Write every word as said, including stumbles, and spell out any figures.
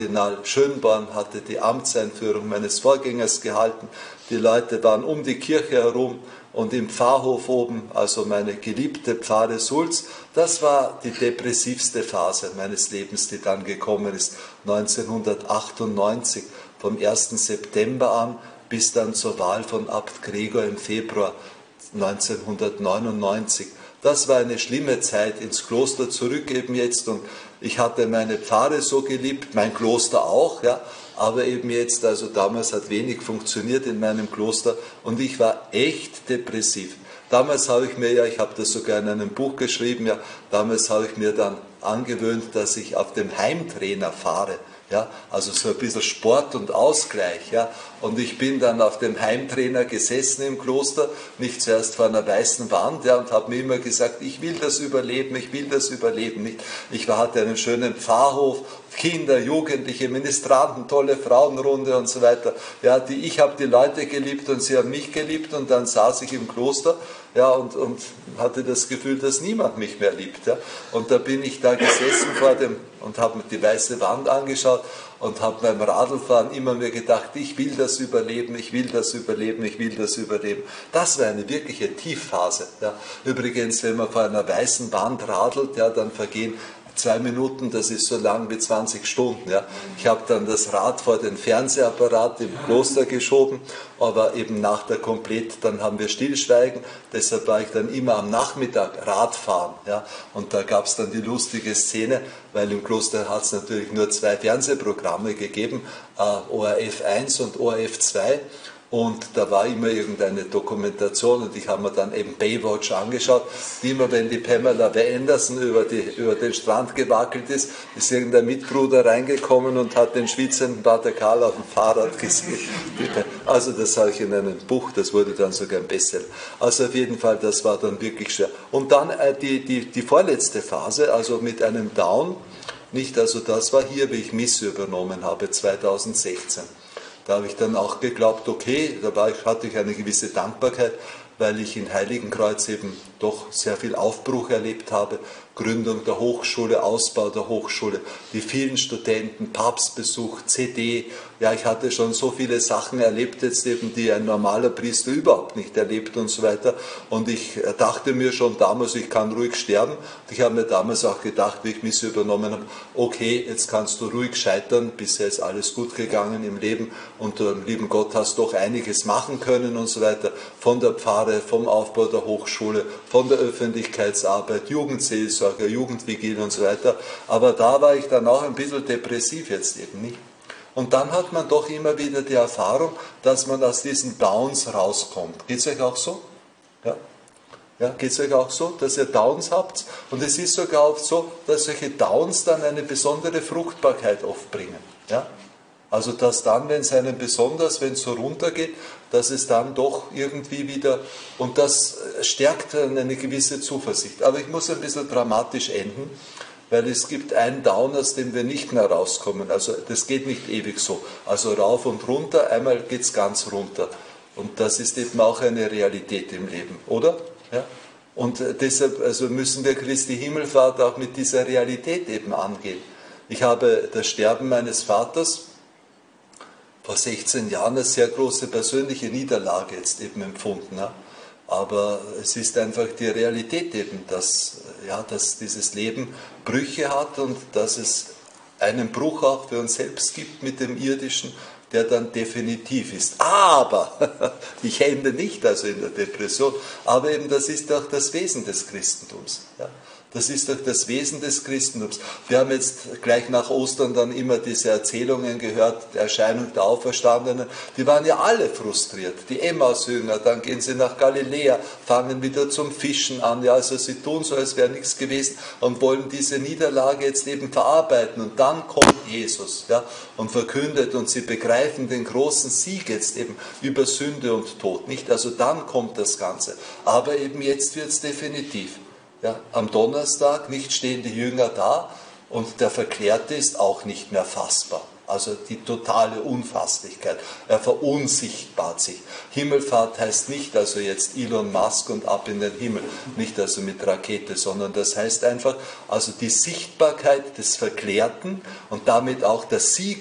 Kardinal Schönborn hatte die Amtseinführung meines Vorgängers gehalten. Die Leute waren um die Kirche herum und im Pfarrhof oben, also meine geliebte Pfarre Sulz. Das war die depressivste Phase meines Lebens, die dann gekommen ist, neunzehnhundertachtundneunzig, vom ersten September an bis dann zur Wahl von Abt Gregor im Februar neunzehnhundertneunundneunzig. Das war eine schlimme Zeit, ins Kloster zurück eben jetzt, und ich hatte meine Pfarre so geliebt, mein Kloster auch, ja, aber eben jetzt, also damals hat wenig funktioniert in meinem Kloster und ich war echt depressiv. Damals habe ich mir ja, ich habe das sogar in einem Buch geschrieben, ja, damals habe ich mir dann angewöhnt, dass ich auf dem Heimtrainer fahre. Ja, also so ein bisschen Sport und Ausgleich. Ja. Und ich bin dann auf dem Heimtrainer gesessen im Kloster, nicht zuerst vor einer weißen Wand, ja, und habe mir immer gesagt, ich will das überleben, ich will das überleben. Nicht? Ich hatte einen schönen Pfarrhof, Kinder, Jugendliche, Ministranten, tolle Frauenrunde und so weiter. Ja, die, ich habe die Leute geliebt und sie haben mich geliebt, und dann saß ich im Kloster, ja, und, und hatte das Gefühl, dass niemand mich mehr liebt. Ja. Und da bin ich da gesessen vor dem und habe mir die weiße Wand angeschaut und habe beim Radlfahren immer mir gedacht, ich will das überleben, ich will das überleben, ich will das überleben. Das war eine wirkliche Tiefphase. Ja. Übrigens, wenn man vor einer weißen Wand radelt, ja, dann vergehen zwei Minuten, das ist so lang wie zwanzig Stunden. Ja. Ich habe dann das Rad vor den Fernsehapparat im Kloster geschoben, aber eben nach der Komplett, dann haben wir Stillschweigen, deshalb war ich dann immer am Nachmittag Radfahren. Ja. Und da gab es dann die lustige Szene, weil im Kloster hat es natürlich nur zwei Fernsehprogramme gegeben, äh, O R F eins und O R F zwei. Und da war immer irgendeine Dokumentation und ich habe mir dann eben Baywatch angeschaut. Immer wenn die Pamela Anderson über, die, über den Strand gewackelt ist, ist irgendein Mitbruder reingekommen und hat den schwitzenden Pater Karl auf dem Fahrrad gesehen. Also das habe ich in einem Buch, das wurde dann sogar ein Bestseller. Also auf jeden Fall, das war dann wirklich schwer. Und dann äh, die, die, die vorletzte Phase, also mit einem Down, nicht, also das war hier, wie ich Miss übernommen habe, zweitausendsechzehn. Da habe ich dann auch geglaubt, okay, da war ich, hatte ich eine gewisse Dankbarkeit, weil ich in Heiligenkreuz eben doch sehr viel Aufbruch erlebt habe. Gründung der Hochschule, Ausbau der Hochschule, die vielen Studenten, Papstbesuch, C D. Ja, ich hatte schon so viele Sachen erlebt, jetzt eben, die ein normaler Priester überhaupt nicht erlebt und so weiter. Und ich dachte mir schon damals, ich kann ruhig sterben. Und ich habe mir damals auch gedacht, wie ich Misse übernommen habe, okay, jetzt kannst du ruhig scheitern, bisher ist alles gut gegangen im Leben und du, lieben Gott, hast doch einiges machen können und so weiter. Von der Pfarre, vom Aufbau der Hochschule, von der Öffentlichkeitsarbeit, Jugendseelsorge, Jugendvigil und so weiter. Aber da war ich dann auch ein bisschen depressiv jetzt eben nicht. Und dann hat man doch immer wieder die Erfahrung, dass man aus diesen Downs rauskommt. Geht es euch auch so? Ja? Ja, geht es euch auch so, dass ihr Downs habt? Und es ist sogar oft so, dass solche Downs dann eine besondere Fruchtbarkeit oft bringen. Ja? Also dass dann, wenn es einem besonders, wenn es so runtergeht, dass es dann doch irgendwie wieder, und das stärkt eine gewisse Zuversicht. Aber ich muss ein bisschen dramatisch enden, weil es gibt einen Down, aus dem wir nicht mehr rauskommen. Also das geht nicht ewig so. Also rauf und runter, einmal geht es ganz runter. Und das ist eben auch eine Realität im Leben, oder? Ja? Und deshalb also müssen wir Christi Himmelfahrt auch mit dieser Realität eben angehen. Ich habe das Sterben meines Vaters vor sechzehn Jahren als sehr große persönliche Niederlage jetzt eben empfunden. Ja? Aber es ist einfach die Realität eben, dass, ja, dass dieses Leben Brüche hat und dass es einen Bruch auch für uns selbst gibt mit dem Irdischen, der dann definitiv ist. Aber, ich ende nicht also in der Depression, aber eben das ist auch das Wesen des Christentums. Ja? Das ist doch das Wesen des Christentums. Wir haben jetzt gleich nach Ostern dann immer diese Erzählungen gehört, der Erscheinung der Auferstandenen. Die waren ja alle frustriert. Die Emmaus-Jünger, dann gehen sie nach Galiläa, fangen wieder zum Fischen an. Ja, also sie tun so, als wäre nichts gewesen und wollen diese Niederlage jetzt eben verarbeiten. Und dann kommt Jesus, ja, und verkündet, und sie begreifen den großen Sieg jetzt eben über Sünde und Tod. Nicht? Also dann kommt das Ganze. Aber eben jetzt wird es definitiv. Ja, am Donnerstag nicht stehen die Jünger da und der Verklärte ist auch nicht mehr fassbar. Also die totale Unfasslichkeit. Er verunsichtbart sich. Himmelfahrt heißt nicht also jetzt Elon Musk und ab in den Himmel, nicht also mit Rakete, sondern das heißt einfach also die Sichtbarkeit des Verklärten und damit auch das Sieg